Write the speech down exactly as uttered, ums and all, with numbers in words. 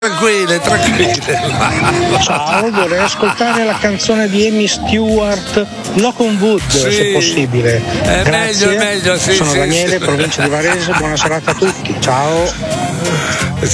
Tranquille, tranquille. Ciao, vorrei ascoltare la canzone di Amy Stewart, Knock on Wood, Sì. se possibile. È Grazie. meglio, è meglio, sì, Sono sì, Daniele, sì. provincia di Varese, buona serata a tutti. Ciao.